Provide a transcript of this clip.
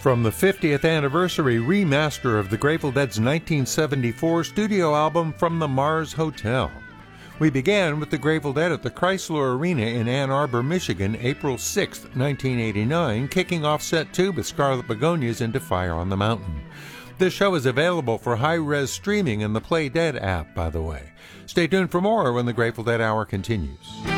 From the 50th anniversary remaster of the Grateful Dead's 1974 studio album From the Mars Hotel. We began with the Grateful Dead at the Chrysler Arena in Ann Arbor, Michigan, April 6, 1989, kicking off set 2 with Scarlet Begonias into Fire on the Mountain. This show is available for high-res streaming in the Play Dead app, by the way. Stay tuned for more when the Grateful Dead Hour continues.